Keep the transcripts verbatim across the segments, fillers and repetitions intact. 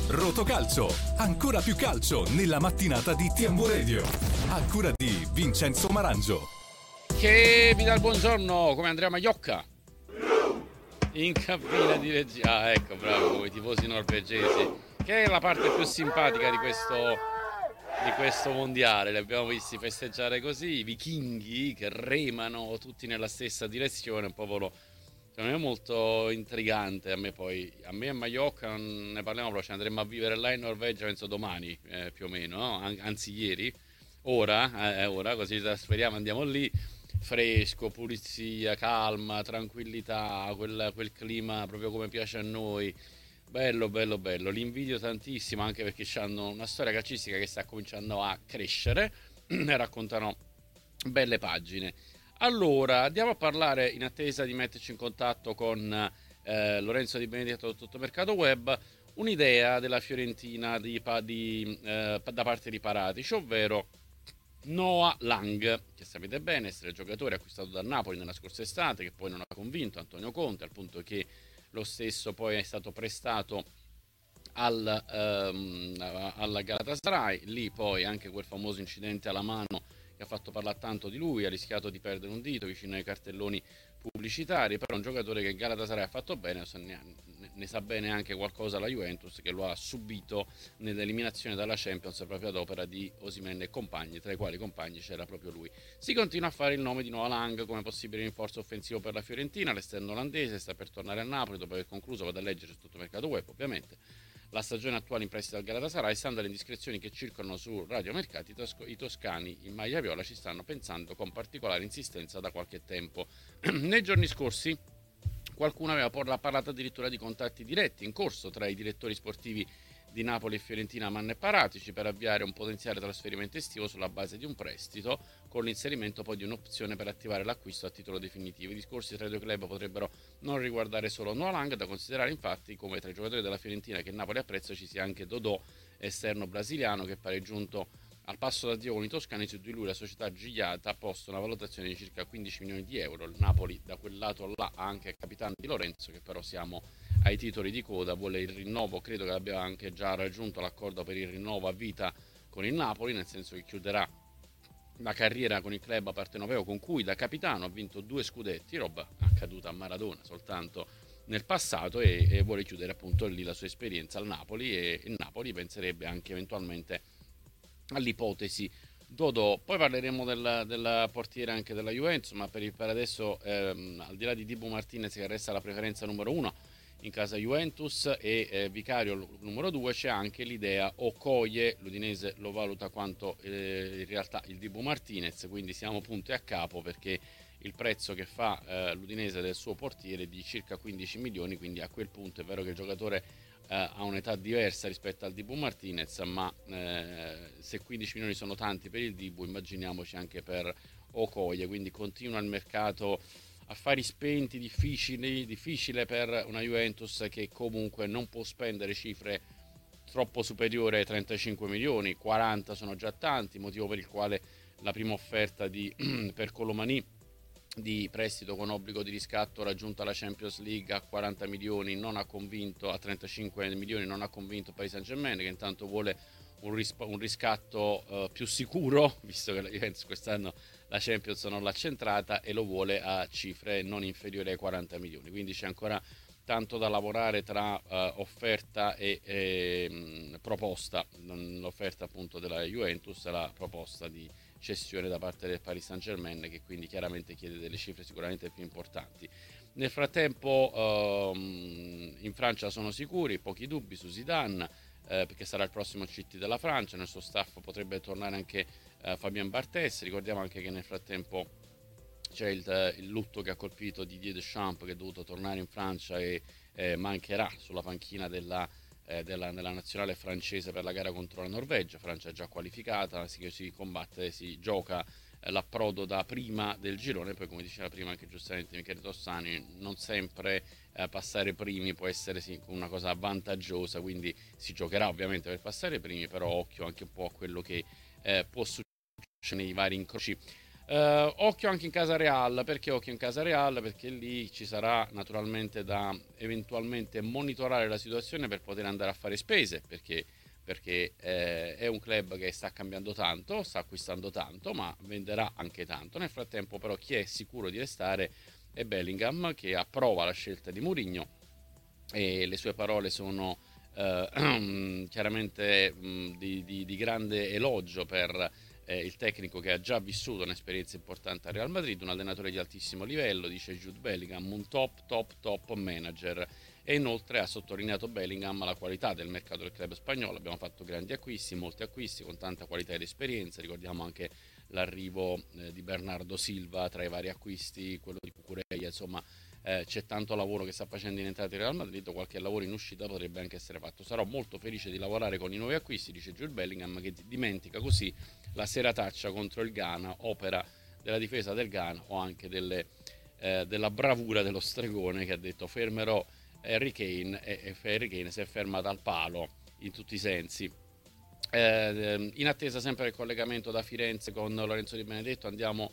Rotocalcio, ancora più calcio nella mattinata di T M Radio. A cura di Vincenzo Marangio. Che vi dà il buongiorno, come Andrea Maiocca. In cabina di regia. Ah, ecco, bravo, come i tifosi norvegesi. Che è la parte più simpatica di questo, di questo mondiale. Li abbiamo visti festeggiare così, i vichinghi che remano tutti nella stessa direzione, un popolo non è molto intrigante. A me poi, a me e Maiocca non ne parliamo, però ci andremo a vivere là in Norvegia, penso domani, eh, più o meno, no? An- anzi ieri, ora, eh, ora, così ci trasferiamo, andiamo lì, fresco, pulizia, calma, tranquillità, quel, quel clima proprio come piace a noi. Bello, bello, bello, li invidio tantissimo, anche perché hanno una storia calcistica che sta cominciando a crescere, ne raccontano belle pagine. Allora, andiamo a parlare, in attesa di metterci in contatto con eh, Lorenzo Di Benedetto da Tuttomercato Web, un'idea della Fiorentina di, di, eh, da parte di Paratici, ovvero Noah Lang, che sapete bene essere il giocatore acquistato dal Napoli nella scorsa estate, che poi non ha convinto Antonio Conte, al punto che lo stesso poi è stato prestato al, ehm, alla Galatasaray. Lì poi anche quel famoso incidente alla mano che ha fatto parlare tanto di lui, ha rischiato di perdere un dito vicino ai cartelloni pubblicitari, però è un giocatore che Galatasaray ha fatto bene, ne, ne sa bene anche qualcosa la Juventus, che lo ha subito nell'eliminazione dalla Champions proprio ad opera di Osimhen e compagni, tra i quali compagni c'era proprio lui. Si continua a fare il nome di Noah Lang come possibile rinforzo offensivo per la Fiorentina. L'esterno olandese sta per tornare a Napoli dopo aver concluso, vado a leggere su Tuttomercato Web ovviamente, la stagione attuale in prestito al Galatasaray. Stando alle indiscrezioni che circolano su Radio Mercati, i toscani in maglia viola ci stanno pensando con particolare insistenza da qualche tempo. Nei giorni scorsi qualcuno aveva parlato addirittura di contatti diretti in corso tra i direttori sportivi di Napoli e Fiorentina, Manna e Paratici, per avviare un potenziale trasferimento estivo sulla base di un prestito, con l'inserimento poi di un'opzione per attivare l'acquisto a titolo definitivo. I discorsi tra i due club potrebbero non riguardare solo Noah Lang, da considerare infatti come tra i giocatori della Fiorentina che Napoli apprezza ci sia anche Dodò, esterno brasiliano, che pare giunto al passo d'addio con i toscani. Su di lui la società Gigliata ha posto una valutazione di circa quindici milioni di euro. Il Napoli da quel lato là ha anche il capitano Di Lorenzo, che però siamo ai titoli di coda, vuole il rinnovo, credo che abbia anche già raggiunto l'accordo per il rinnovo a vita con il Napoli, nel senso che chiuderà la carriera con il club partenopeo con cui da capitano ha vinto due scudetti, roba accaduta a Maradona soltanto nel passato, e, e vuole chiudere appunto lì la sua esperienza al Napoli, e il Napoli penserebbe anche eventualmente all'ipotesi Dodò. Poi parleremo del, del portiere anche della Juventus, ma per, il, per adesso ehm, al di là di Dibu Martinez, che resta la preferenza numero uno in casa Juventus, e eh, vicario numero due, c'è anche l'idea Okoye. L'Udinese lo valuta quanto eh, in realtà il Dibu Martinez, quindi siamo punti a capo, perché il prezzo che fa eh, l'Udinese del suo portiere è di circa quindici milioni, quindi a quel punto è vero che il giocatore eh, ha un'età diversa rispetto al Dibu Martinez, ma eh, se quindici milioni sono tanti per il Dibu, immaginiamoci anche per Okoye. Quindi continua il mercato affari spenti, difficili, difficile per una Juventus che comunque non può spendere cifre troppo superiori ai trentacinque milioni, quaranta sono già tanti, motivo per il quale la prima offerta di, per Colomani di prestito con obbligo di riscatto raggiunta la Champions League a quaranta milioni non ha convinto, a trentacinque milioni non ha convinto Paris Saint-Germain, che intanto vuole un, risp- un riscatto uh, più sicuro, visto che la Juventus quest'anno la Champions non l'ha centrata, e lo vuole a cifre non inferiori ai quaranta milioni. Quindi c'è ancora tanto da lavorare tra uh, offerta e, e mh, proposta, l'offerta appunto della Juventus e la proposta di cessione da parte del Paris Saint-Germain, che quindi chiaramente chiede delle cifre sicuramente più importanti. Nel frattempo um, in Francia sono sicuri, pochi dubbi su Zidane, eh, perché sarà il prossimo C T della Francia. Nel suo staff potrebbe tornare anche eh, Fabien Barthez. Ricordiamo anche che nel frattempo c'è il, il lutto che ha colpito Didier Deschamps, che è dovuto tornare in Francia e eh, mancherà sulla panchina della, eh, della, della nazionale francese per la gara contro la Norvegia. Francia è già qualificata, si, si combatte, si gioca eh, l'approdo da prima del girone. Poi, come diceva prima anche giustamente Michele Tossani, non sempre eh, passare primi può essere sì, una cosa vantaggiosa, quindi si giocherà ovviamente per passare primi, però occhio anche un po' a quello che eh, può succedere nei vari incroci Eh, occhio anche in Casa Real, perché occhio in Casa Real? Perché lì ci sarà naturalmente da eventualmente monitorare la situazione per poter andare a fare spese, perché, perché eh, è un club che sta cambiando tanto, sta acquistando tanto, ma venderà anche tanto. Nel frattempo però chi è sicuro di restare è Bellingham, che approva la scelta di Mourinho, e le sue parole sono eh, chiaramente mh, di, di, di grande elogio per eh, il tecnico che ha già vissuto un'esperienza importante a Real Madrid, un allenatore di altissimo livello, dice Jude Bellingham, un top, top, top manager. E inoltre ha sottolineato Bellingham la qualità del mercato del club spagnolo. Abbiamo fatto grandi acquisti, molti acquisti con tanta qualità ed esperienza. Ricordiamo anche l'arrivo eh, di Bernardo Silva tra i vari acquisti, quello di Cucurella, insomma. Eh, c'è tanto lavoro che sta facendo in entrata il Real Madrid, qualche lavoro in uscita potrebbe anche essere fatto. Sarò molto felice di lavorare con i nuovi acquisti, dice Jude Bellingham, che dimentica così la serataccia contro il Ghana, opera della difesa del Ghana o anche delle, eh, della bravura dello stregone, che ha detto fermerò Harry Kane, e, e Harry Kane si è fermato al palo in tutti i sensi. Eh, in attesa sempre del collegamento da Firenze con Lorenzo Di Benedetto, andiamo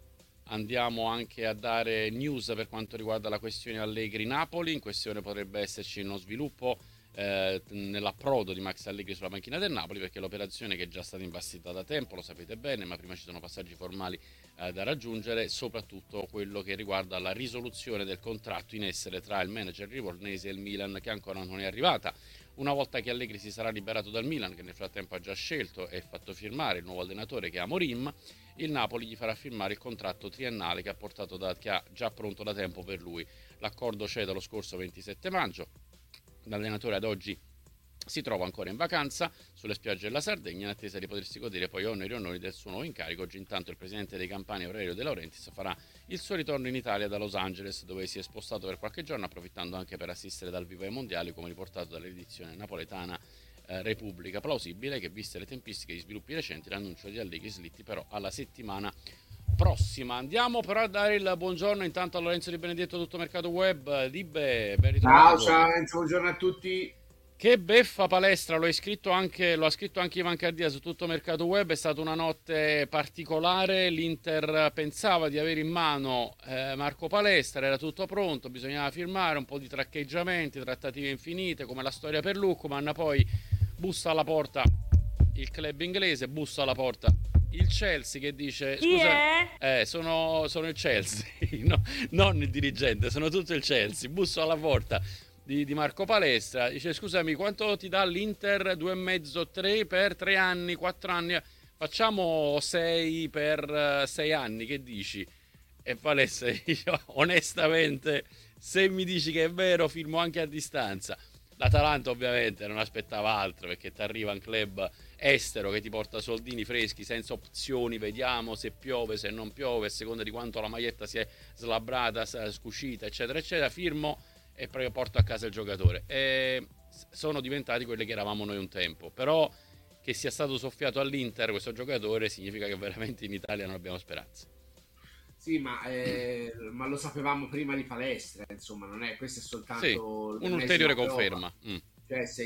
Andiamo anche a dare news per quanto riguarda la questione Allegri-Napoli. In questione potrebbe esserci uno sviluppo eh, nell'approdo di Max Allegri sulla panchina del Napoli, perché l'operazione, che è già stata imbastita da tempo, lo sapete bene, ma prima ci sono passaggi formali eh, da raggiungere, soprattutto quello che riguarda la risoluzione del contratto in essere tra il manager livornese e il Milan, che ancora non è arrivata. Una volta che Allegri si sarà liberato dal Milan, che nel frattempo ha già scelto e fatto firmare il nuovo allenatore, che è Amorim, il Napoli gli farà firmare il contratto triennale che ha, portato da, che ha già pronto da tempo per lui. L'accordo c'è dallo scorso ventisette maggio. L'allenatore ad oggi si trova ancora in vacanza sulle spiagge della Sardegna, in attesa di potersi godere poi oneri e onori del suo nuovo incarico. Oggi intanto il presidente dei Campani, Aurelio De Laurentiis, farà il suo ritorno in Italia da Los Angeles, dove si è spostato per qualche giorno, approfittando anche per assistere dal vivo ai mondiali, come riportato dall'edizione napoletana eh, Repubblica. Plausibile che, viste le tempistiche di sviluppi recenti, l'annuncio di Allegri slitti però alla settimana prossima. Andiamo però a dare il buongiorno intanto a Lorenzo Di Benedetto, Tutto Mercato Web. Libe, ben Ciao, ritrovato. ciao Enzo, buongiorno a tutti. Che beffa palestra, lo, hai scritto anche, lo ha scritto anche Ivan Cardia su Tutto Mercato Web. È stata una notte particolare, l'Inter pensava di avere in mano eh, Marco Palestra, era tutto pronto, bisognava firmare, un po' di traccheggiamenti, trattative infinite, come la storia per Lookman. Poi bussa alla porta il club inglese, bussa alla porta il Chelsea, che dice scusa, eh, sono, sono il Chelsea, no, non il dirigente, sono tutto il Chelsea. Busso alla porta di, di Marco Palestra, dice scusami, quanto ti dà l'Inter? Due e mezzo, tre per tre anni, quattro anni, facciamo sei per sei anni, che dici? E Palestra dice onestamente, se mi dici che è vero, firmo anche a distanza. L'Atalanta ovviamente non aspettava altro, perché ti arriva un club estero che ti porta soldini freschi senza opzioni, vediamo se piove, se non piove, a seconda di quanto la maglietta si è slabbrata, scucita, eccetera eccetera, firmo e poi porto a casa il giocatore. E sono diventati quelli che eravamo noi un tempo, però che sia stato soffiato all'Inter questo giocatore significa che veramente in Italia non abbiamo speranze. Sì, ma, eh, ma lo sapevamo prima di Palestra, insomma, non è, questo è soltanto sì, un'ulteriore prova. conferma. Mm. Cioè, se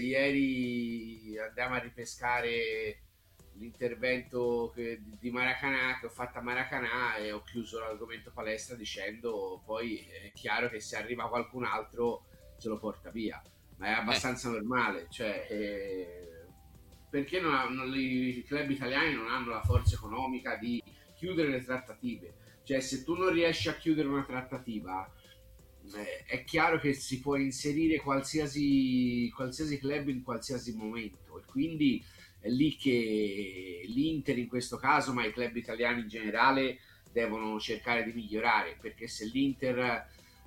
ieri andiamo a ripescare l'intervento che, di Maracanã, che ho fatto a Maracanã, e ho chiuso l'argomento Palestra dicendo poi è chiaro che se arriva qualcun altro se lo porta via, ma è abbastanza eh. normale, cioè eh, perché non, non, i club italiani non hanno la forza economica di chiudere le trattative. Cioè, se tu non riesci a chiudere una trattativa, eh, è chiaro che si può inserire qualsiasi, qualsiasi club in qualsiasi momento, e quindi è lì che l'Inter in questo caso, ma i club italiani in generale, devono cercare di migliorare, perché se l'Inter,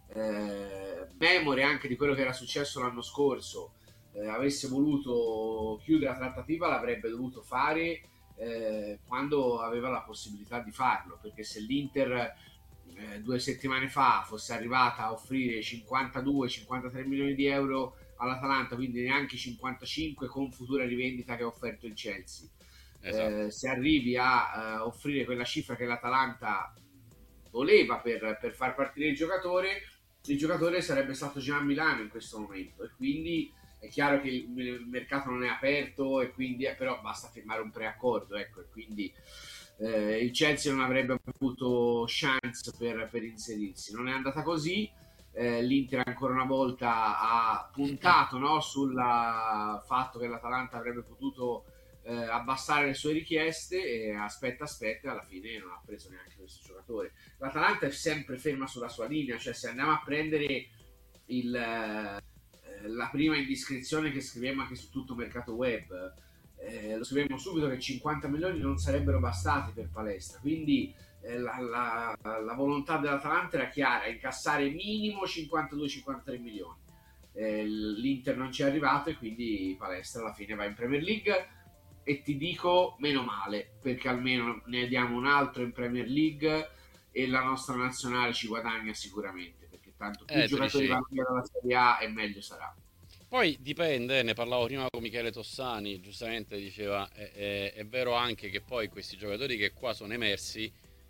eh, memore anche di quello che era successo l'anno scorso, eh, avesse voluto chiudere la trattativa, l'avrebbe dovuto fare Eh, quando aveva la possibilità di farlo, perché se l'Inter eh, due settimane fa fosse arrivata a offrire cinquantadue cinquantatré milioni di euro all'Atalanta, quindi neanche cinquantacinque con futura rivendita che ha offerto il Chelsea, esatto. eh, se arrivi a uh, offrire quella cifra che l'Atalanta voleva per, per far partire il giocatore, il giocatore sarebbe stato già a Milano in questo momento, e quindi è chiaro che il mercato non è aperto, e quindi eh, però basta firmare un preaccordo, ecco, e quindi eh, il Chelsea non avrebbe avuto chance per, per inserirsi. Non è andata così. Eh, L'Inter ancora una volta ha puntato, no, sul fatto che l'Atalanta avrebbe potuto eh, abbassare le sue richieste, e aspetta aspetta alla fine non ha preso neanche questo giocatore. L'Atalanta è sempre ferma sulla sua linea, cioè se andiamo a prendere il, eh, la prima indiscrezione che scrivemmo anche su tutto Mercato Web, eh, lo scrivemmo subito che cinquanta milioni non sarebbero bastati per Palestra, quindi eh, la, la, la volontà dell'Atalanta era chiara: incassare minimo cinquantadue cinquantatré milioni. eh, L'Inter non ci è arrivato e quindi Palestra alla fine va in Premier League, e ti dico meno male, perché almeno ne diamo un altro in Premier League e la nostra nazionale ci guadagna sicuramente, perché tanto più Eh, tu giocatori dici... vanno via dalla Serie A e meglio sarà. Poi dipende, ne parlavo prima con Michele Tossani, giustamente diceva, è, è- è vero anche che poi questi giocatori che qua sono emersi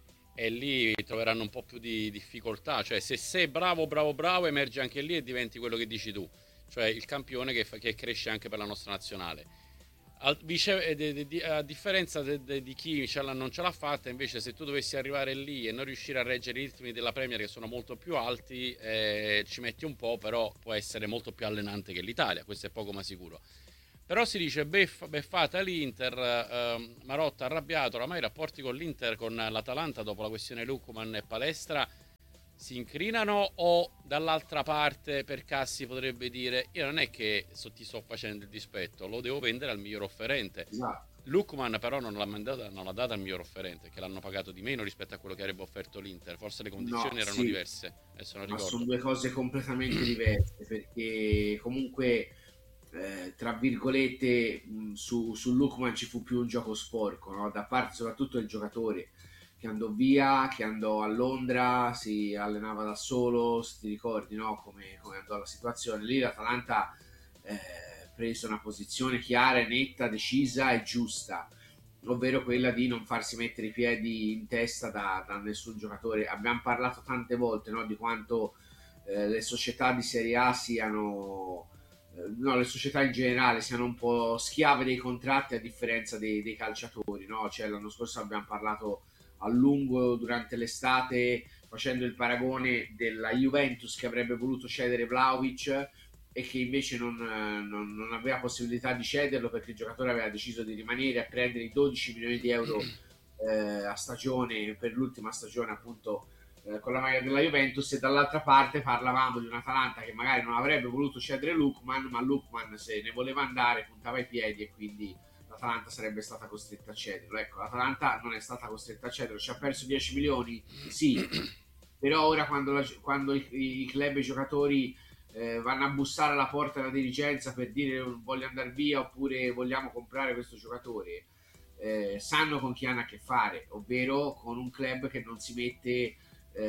e lì troveranno un po' più di difficoltà, cioè se sei bravo, bravo, bravo, emergi anche lì e diventi quello che dici tu, cioè il campione che, fa- che cresce anche per la nostra nazionale. Al- vice- eh, de- de- di- a differenza de- de- di chi ce l'ha, non ce l'ha fatta, invece se tu dovessi arrivare lì e non riuscire a reggere i ritmi della Premier che sono molto più alti, eh, ci metti un po', però può essere molto più allenante che l'Italia, questo è poco ma sicuro. Però si dice beff- beffata l'Inter, ehm, Marotta arrabbiato, oramai i rapporti con l'Inter, con l'Atalanta dopo la questione Lukman e Palestra si incrinano, o dall'altra parte per Cassi potrebbe dire io non è che so, ti sto facendo il dispetto, lo devo vendere al miglior offerente. Esatto. Lukman però non l'ha, mandata, non l'ha data al miglior offerente, che l'hanno pagato di meno rispetto a quello che avrebbe offerto l'Inter, forse le No, condizioni erano sì, diverse, adesso non ma sono ricordo. due cose completamente diverse, perché comunque eh, tra virgolette mh, su, su Lukman ci fu più un gioco sporco, no? Da parte soprattutto del giocatore, che andò via, che andò a Londra, si allenava da solo, se ti ricordi, no? come, come andò la situazione lì. L'Atalanta eh, prese una posizione chiara e netta, decisa e giusta, ovvero quella di non farsi mettere i piedi in testa da, da nessun giocatore. Abbiamo parlato tante volte, no, di quanto eh, le società di Serie A siano, eh, no, le società in generale siano un po' schiave dei contratti, a differenza dei, dei calciatori, no? Cioè, l'anno scorso abbiamo parlato a lungo durante l'estate, facendo il paragone della Juventus che avrebbe voluto cedere Vlahovic e che invece non, non, non aveva possibilità di cederlo perché il giocatore aveva deciso di rimanere a prendere i dodici milioni di euro eh, a stagione, per l'ultima stagione appunto eh, con la maglia della Juventus. E dall'altra parte parlavamo di un Atalanta che magari non avrebbe voluto cedere Lukman, ma Lukman, se ne voleva andare, puntava i piedi, e quindi l'Atalanta sarebbe stata costretta a cederlo. Ecco, l'Atalanta non è stata costretta a cederlo, ci ha perso dieci milioni, sì, però ora quando, la, quando i, i club e i giocatori eh, vanno a bussare alla porta della dirigenza per dire voglio andare via oppure vogliamo comprare questo giocatore, eh, sanno con chi hanno a che fare, ovvero con un club che non si mette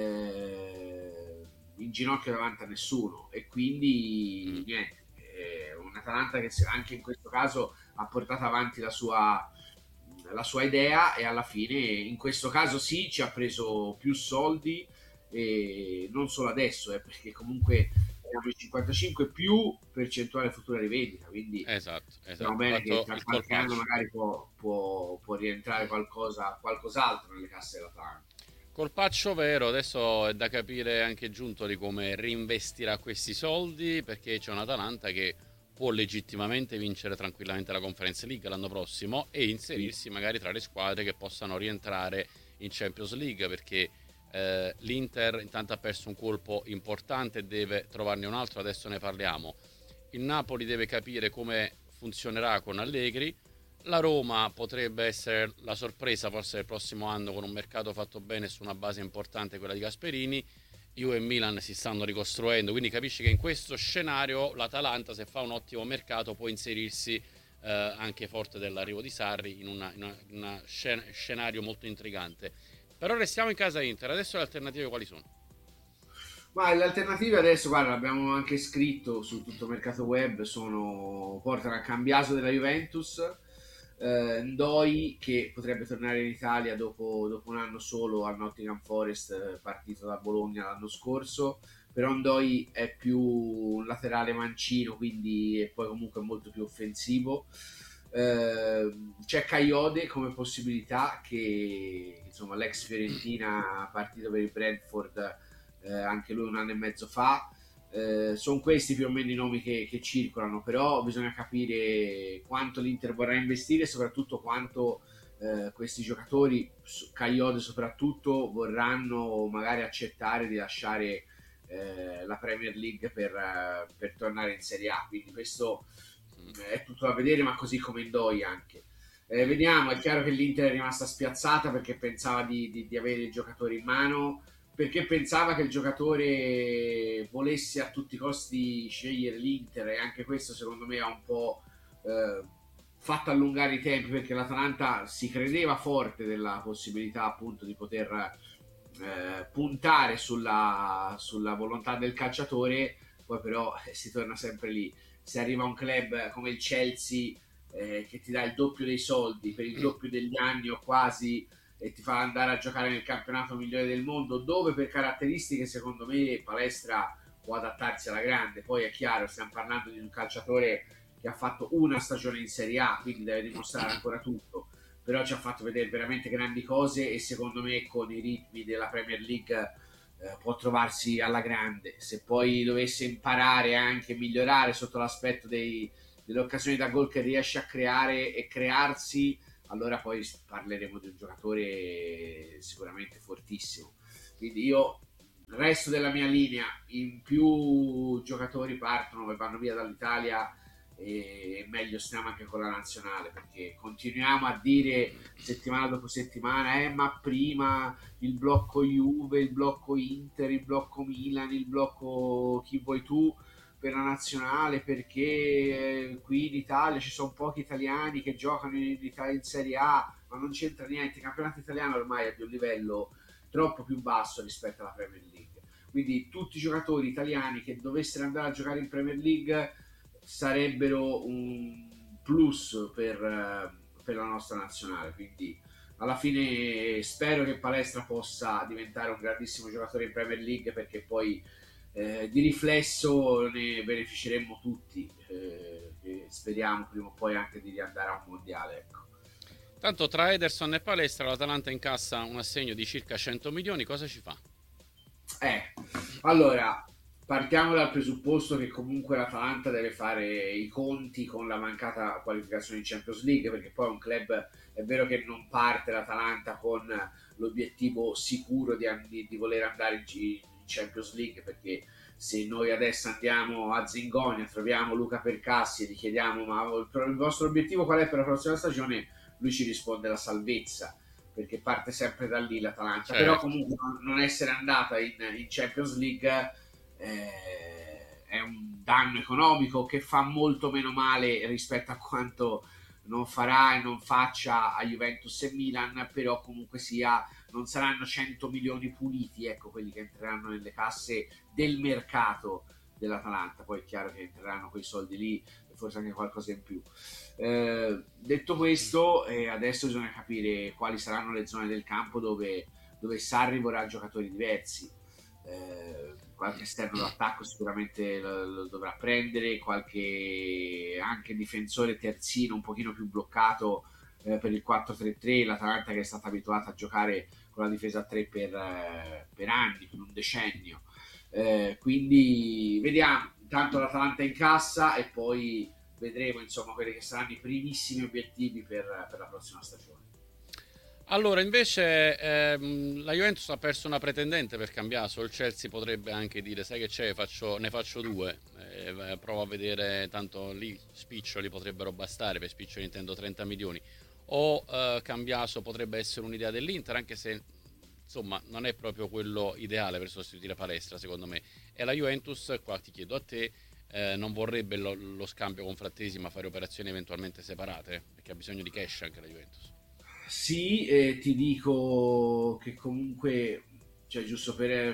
eh, in ginocchio davanti a nessuno, e quindi Mm. niente, eh, un Atalanta che anche in questo caso ha portato avanti la sua, la sua idea, e alla fine in questo caso sì ci ha preso più soldi, e non solo adesso, eh, perché comunque abbiamo il cinquantacinque più percentuale futura di vendita, quindi Esatto, sappiamo esatto, ha bene che fatto tra il qualche anno colpaccio. magari può, può, può rientrare qualcosa, qualcos'altro nelle casse dell'Atalanta. Colpaccio vero, adesso è da capire anche Giuntoli come reinvestirà questi soldi, perché c'è un Atalanta che può legittimamente vincere tranquillamente la Conference League l'anno prossimo e Sì. inserirsi magari tra le squadre che possano rientrare in Champions League, perché eh, l'Inter intanto ha perso un colpo importante e deve trovarne un altro, adesso ne parliamo. Il Napoli deve capire come funzionerà con Allegri. La Roma potrebbe essere la sorpresa forse del prossimo anno, con un mercato fatto bene su una base importante, quella di Gasperini. Juve e Milan si stanno ricostruendo, quindi capisci che in questo scenario l'Atalanta, se fa un ottimo mercato, può inserirsi eh, anche forte dell'arrivo di Sarri in un in una scen- scenario molto intrigante. Però restiamo in casa Inter, adesso le alternative quali sono? Ma le alternative adesso, guarda, l'abbiamo anche scritto su tutto Mercato Web, sono portano a Cambiaso della Juventus, eh, Ndoi che potrebbe tornare in Italia dopo, dopo un anno solo al Nottingham Forest, eh, partito da Bologna l'anno scorso, però Ndoi è più un laterale mancino, quindi e poi comunque molto più offensivo. Eh, c'è Kayode come possibilità, che insomma l'ex Fiorentina, partito per il Brentford eh, anche lui un anno e mezzo fa. Eh, sono questi più o meno i nomi che, che circolano, però bisogna capire quanto l'Inter vorrà investire e soprattutto quanto eh, questi giocatori, Kayode soprattutto, vorranno magari accettare di lasciare eh, la Premier League per, uh, per tornare in Serie A. Quindi questo è tutto da vedere, ma così come Ndoi anche. Eh, vediamo, è chiaro che l'Inter è rimasta spiazzata perché pensava di, di, di avere il giocatore in mano, perché pensava che il giocatore volesse a tutti i costi scegliere l'Inter, e anche questo secondo me ha un po' eh, fatto allungare i tempi, perché l'Atalanta si credeva forte della possibilità appunto di poter eh, puntare sulla, sulla volontà del calciatore. Poi però eh, si torna sempre lì, se arriva un club come il Chelsea eh, che ti dà il doppio dei soldi per il doppio degli anni o quasi, e ti fa andare a giocare nel campionato migliore del mondo, dove per caratteristiche secondo me Palestra può adattarsi alla grande. Poi è chiaro, stiamo parlando di un calciatore che ha fatto una stagione in Serie A, quindi deve dimostrare ancora tutto, però ci ha fatto vedere veramente grandi cose, e secondo me con i ritmi della Premier League eh, può trovarsi alla grande. Se poi dovesse imparare anche a migliorare sotto l'aspetto dei, delle occasioni da gol che riesce a creare e crearsi, allora poi parleremo di un giocatore sicuramente fortissimo. Quindi io, il resto della mia linea, in più giocatori partono e vanno via dall'Italia, e meglio stiamo anche con la nazionale, perché continuiamo a dire settimana dopo settimana eh ma prima il blocco Juve, il blocco Inter, il blocco Milan, il blocco chi vuoi tu per la nazionale, perché eh, qui in Italia ci sono pochi italiani che giocano in, Italia, in Serie A, ma non c'entra niente. Il campionato italiano ormai è di un livello troppo più basso rispetto alla Premier League, quindi tutti i giocatori italiani che dovessero andare a giocare in Premier League sarebbero un plus per, per la nostra nazionale. Quindi alla fine spero che Palestra possa diventare un grandissimo giocatore in Premier League, perché poi eh, di riflesso ne beneficeremmo tutti, eh, e speriamo prima o poi anche di riandare a un mondiale, ecco. Tanto tra Ederson e Palestra l'Atalanta incassa un assegno di circa cento milioni, cosa ci fa? Eh, allora, partiamo dal presupposto che comunque l'Atalanta deve fare i conti con la mancata qualificazione in Champions League, perché poi un club, è vero che non parte l'Atalanta con l'obiettivo sicuro di, di, di voler andare in Champions League, perché se noi adesso andiamo a Zingonia, troviamo Luca Percassi e gli chiediamo ma il vostro obiettivo qual è per la prossima stagione, lui ci risponde la salvezza, perché parte sempre da lì l'Atalanta. Certo. Però comunque non essere andata in, in Champions League eh, è un danno economico che fa molto meno male rispetto a quanto non farà e non faccia a Juventus e Milan, però comunque sia non saranno cento milioni puliti, ecco, quelli che entreranno nelle casse del mercato dell'Atalanta. Poi è chiaro che entreranno quei soldi lì e forse anche qualcosa in più. Eh, detto questo, eh, adesso bisogna capire quali saranno le zone del campo dove, dove Sarri vorrà giocatori diversi. Eh, qualche esterno d'attacco sicuramente lo, lo dovrà prendere, qualche anche difensore terzino un pochino più bloccato eh, per il quattro tre tre. L'Atalanta che è stata abituata a giocare con la difesa a tre per, eh, per anni, per un decennio. Eh, quindi vediamo, intanto l'Atalanta in cassa e poi vedremo insomma quelli che saranno i primissimi obiettivi per, per la prossima stagione. Allora invece ehm, la Juventus ha perso una pretendente per Cambiaso, il Chelsea potrebbe anche dire sai che c'è, faccio, ne faccio due, eh, provo a vedere, tanto lì spiccioli potrebbero bastare, per spiccioli intendo trenta milioni, o eh, Cambiaso potrebbe essere un'idea dell'Inter, anche se insomma non è proprio quello ideale per sostituire Palestra secondo me. E la Juventus, qua ti chiedo a te, Eh, non vorrebbe lo, lo scambio con Frattesi, ma fare operazioni eventualmente separate, perché ha bisogno di cash anche la Juventus. Sì, eh, ti dico che comunque, cioè, giusto per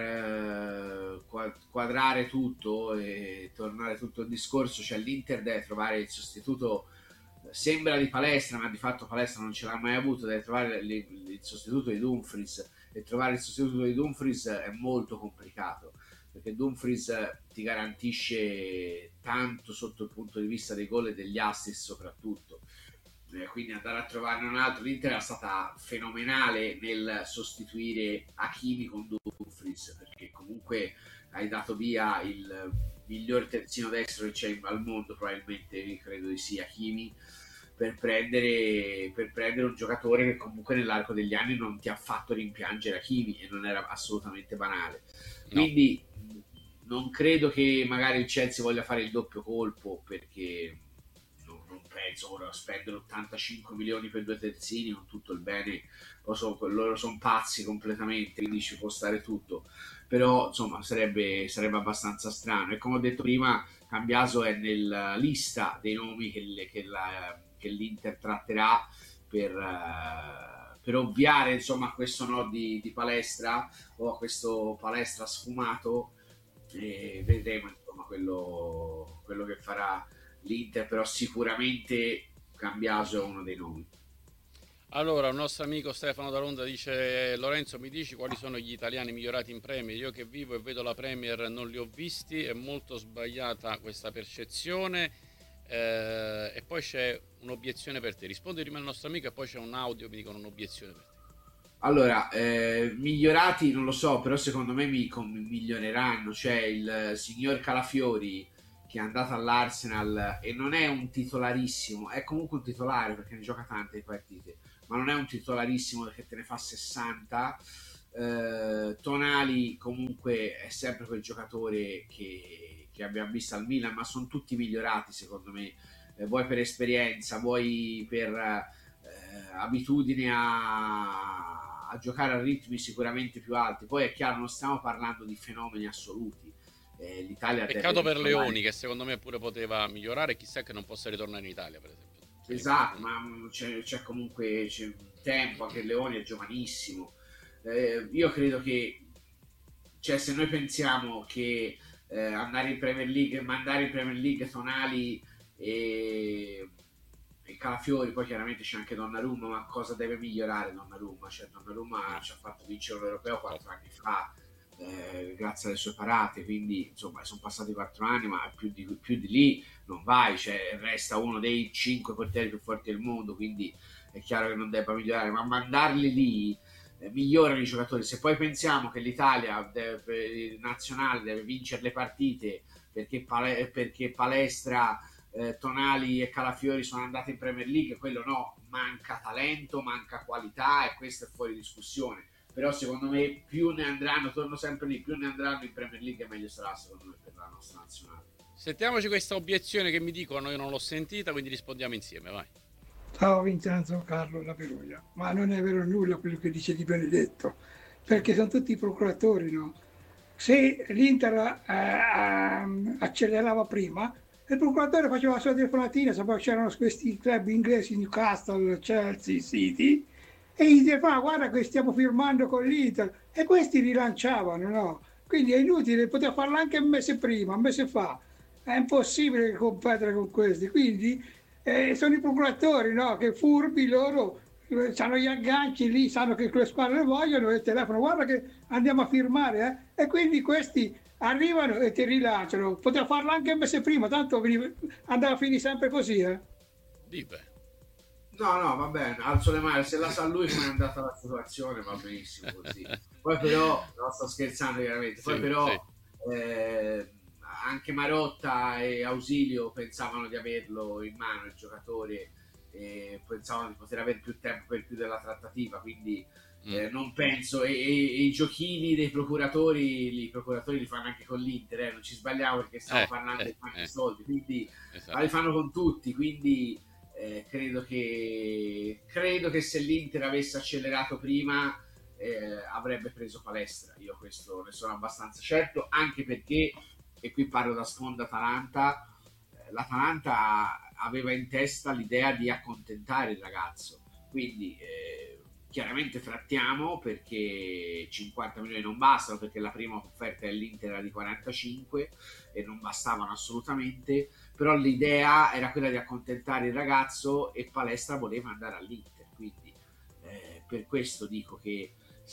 far eh, quadrare tutto e tornare tutto il discorso, cioè l'Inter deve trovare il sostituto, sembra di Palestra, ma di fatto Palestra non ce l'ha mai avuto, deve trovare il, il sostituto di Dumfries, e trovare il sostituto di Dumfries è molto complicato, perché Dumfries ti garantisce tanto sotto il punto di vista dei gol e degli assist soprattutto, eh, quindi andare a trovarne un altro. L'Inter è stata fenomenale nel sostituire Hakimi con Dumfries, perché comunque hai dato via il miglior terzino destro che c'è al mondo, probabilmente credo di sì, Hakimi, per prendere, per prendere un giocatore che comunque nell'arco degli anni non ti ha fatto rimpiangere Hakimi, e non era assolutamente banale. No. Quindi non credo che magari il Chelsea voglia fare il doppio colpo, perché non, non penso ora spendere ottantacinque milioni per due terzini con tutto il bene. Poi so, loro sono pazzi completamente, quindi ci può stare tutto, però insomma sarebbe, sarebbe abbastanza strano. E come ho detto prima, Cambiaso è nella lista dei nomi che, le, che, la, che l'Inter tratterà per, uh, per ovviare insomma a questo no di, di palestra, o a questo palestra sfumato, e vedremo insomma quello, quello che farà l'Inter, però sicuramente Cambiaso è uno dei nomi. Allora, un nostro amico Stefano da Londra dice: Lorenzo, mi dici quali sono gli italiani migliorati in Premier? Io che vivo e vedo la Premier non li ho visti, è molto sbagliata questa percezione. Eh, e poi c'è un'obiezione per te. Rispondi prima al nostro amico e poi c'è un audio, mi dicono un'obiezione per te. Allora, eh, migliorati non lo so, però secondo me mi, com- miglioreranno. C'è il signor Calafiori che è andato all'Arsenal e non è un titolarissimo, è comunque un titolare perché ne gioca tante partite, ma non è un titolarissimo che te ne fa sessanta. Eh, Tonali comunque è sempre quel giocatore che, che abbiamo visto al Milan, ma sono tutti migliorati secondo me, eh, vuoi per esperienza, vuoi per eh, abitudine a, a giocare a ritmi sicuramente più alti. Poi è chiaro, non stiamo parlando di fenomeni assoluti. Eh, L'Italia Peccato deve per Leoni, che secondo me pure poteva migliorare, chissà che non possa ritornare in Italia, per esempio. Esatto, ma c'è, c'è comunque c'è tempo, anche Leoni è giovanissimo. Eh, io credo che, cioè, se noi pensiamo che eh, andare in Premier League, mandare in Premier League Tonali e, e Calafiori, poi chiaramente c'è anche Donnarumma, ma cosa deve migliorare Donnarumma? Cioè, Donnarumma no. ci ha fatto vincere l'Europeo quattro anni fa, eh, grazie alle sue parate, quindi insomma sono passati quattro anni, ma più di, più di lì non vai, cioè resta uno dei cinque portieri più forti del mondo, quindi è chiaro che non debba migliorare, ma mandarli lì eh, migliorano i giocatori. Se poi pensiamo che l'Italia deve, il nazionale deve vincere le partite perché, pale, perché Palestra, eh, Tonali e Calafiori sono andati in Premier League, quello no, manca talento, manca qualità, e questo è fuori discussione. Però secondo me più ne andranno, torno sempre lì, più ne andranno in Premier League meglio sarà secondo me per la nostra nazionale. Sentiamoci questa obiezione che mi dicono, io non l'ho sentita, quindi rispondiamo insieme, vai. Ciao Vincenzo, Carlo da Perugia. Ma non è vero nulla quello che dice Di Benedetto, perché sono tutti procuratori, no? Se l'Inter eh, accelerava prima, il procuratore faceva la sua telefonatina, sapeva che c'erano questi club inglesi, Newcastle, Chelsea, City, e gli diceva: guarda che stiamo firmando con l'Inter, e questi rilanciavano, no? Quindi è inutile, poteva farlo anche un mese prima, un mese fa. È impossibile competere con questi, quindi eh, sono i procuratori, no? Che furbi loro, eh, hanno gli agganci lì, sanno che le squadre vogliono, e telefono: guarda che andiamo a firmare, eh? E quindi questi arrivano e ti rilanciano. Poteva farlo anche un mese prima, tanto andava a finire sempre così, eh? Dipe. No, no, va bene, alzo le mani, se la sa lui come è andata la situazione va benissimo così. Poi però, no, sto scherzando chiaramente, poi sì, però sì. eh, anche Marotta e Ausilio pensavano di averlo in mano il giocatore, e pensavano di poter avere più tempo per più della trattativa, quindi mm. eh, non penso, e, e, e i giochini dei procuratori, i procuratori li fanno anche con l'Inter, eh, non ci sbagliamo perché stiamo eh, parlando eh, di tanti eh. soldi, quindi esatto. Ma li fanno con tutti, quindi Eh, credo che credo che se l'Inter avesse accelerato prima eh, avrebbe preso Palestra. Io questo ne sono abbastanza certo, anche perché, e qui parlo da sponda Atalanta, eh, l'Atalanta aveva in testa l'idea di accontentare il ragazzo, quindi eh, chiaramente trattiamo, perché cinquanta milioni non bastano, perché la prima offerta dell'Inter era di quarantacinque e non bastavano assolutamente, però l'idea era quella di accontentare il ragazzo e Palestra voleva andare all'Inter, quindi eh, per questo dico che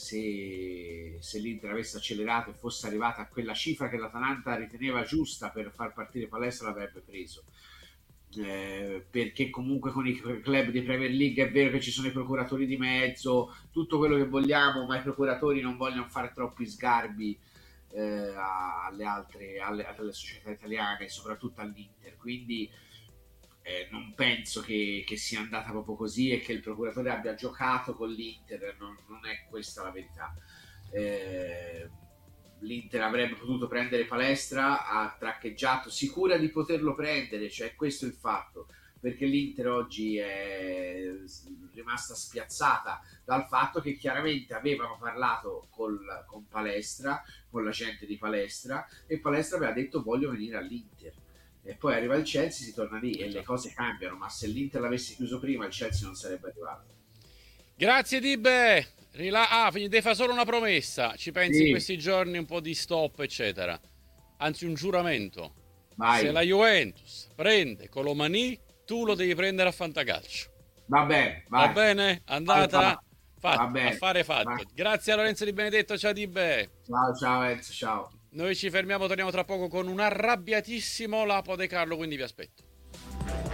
se, se l'Inter avesse accelerato e fosse arrivata a quella cifra che l'Atalanta riteneva giusta per far partire Palestra, l'avrebbe preso. eh, perché comunque con i club di Premier League è vero che ci sono i procuratori di mezzo, tutto quello che vogliamo, ma i procuratori non vogliono fare troppi sgarbi eh, alle altre alle, alle società italiane, soprattutto all'Inter, quindi eh, non penso che, che sia andata proprio così e che il procuratore abbia giocato con l'Inter, non, non è questa la verità. eh, L'Inter avrebbe potuto prendere Palestra, ha traccheggiato, sicura di poterlo prendere, cioè questo è il fatto, perché l'Inter oggi è rimasta spiazzata dal fatto che chiaramente avevano parlato col, con Palestra, con la gente di Palestra, e Palestra aveva detto voglio venire all'Inter, e poi arriva il Chelsea, si torna lì e le cose cambiano, ma se l'Inter l'avesse chiuso prima il Chelsea non sarebbe arrivato. Grazie Dibbe. Rila- ah, quindi devi fare solo una promessa. Ci pensi Sì. in questi giorni un po' di stop, eccetera. Anzi, un giuramento. Vai. Se la Juventus prende Colomani, tu lo devi prendere a Fantacalcio. Va bene, vai. Va bene? Andata? Fatto. Va bene. Affare fatto. Vai. Grazie a Lorenzo Di Benedetto. Ciao Dibbe. Ciao, ciao Enzo, ciao. Noi ci fermiamo, torniamo tra poco con un arrabbiatissimo Lapo De Carlo, quindi vi aspetto.